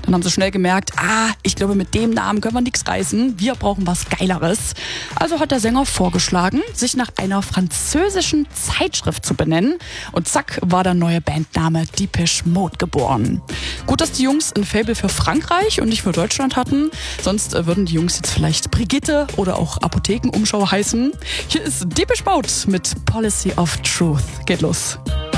Dann haben sie schnell gemerkt, ich glaube, mit dem Namen können wir nichts reißen. Wir brauchen was Geileres. Also hat der Sänger vorgeschlagen, sich nach einer französischen Zeitschrift zu benennen. Und zack, war der neue Bandname Depeche Mode geboren. Gut, dass die Jungs ein Faible für Frankreich und nicht für Deutschland hatten. Sonst würden die Jungs jetzt vielleicht Brigitte oder auch Apothekenumschau heißen. Hier ist Depeche Mode mit Policy of Truth. Geht los.